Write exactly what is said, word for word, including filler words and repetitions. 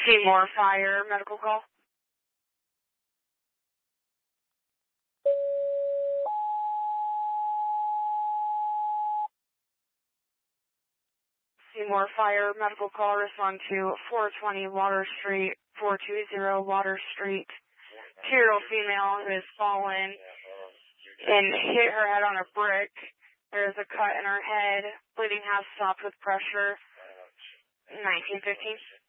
Seymour Fire medical call. Seymour Fire medical call, respond to four twenty Water Street, four two zero Water Street. Two-year-old female who has fallen and hit her head on a brick. There is a cut in her head. Bleeding has stopped with pressure. nineteen fifteen.